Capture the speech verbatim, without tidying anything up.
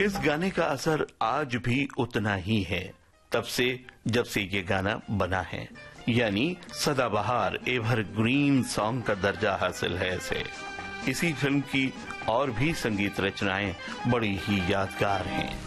इस गाने का असर आज भी उतना ही है, तब से जब से ये गाना बना है, यानी सदाबहार एवरग्रीन सॉन्ग का दर्जा हासिल है इसे। इसी फिल्म की और भी संगीत रचनाएं बड़ी ही यादगार हैं।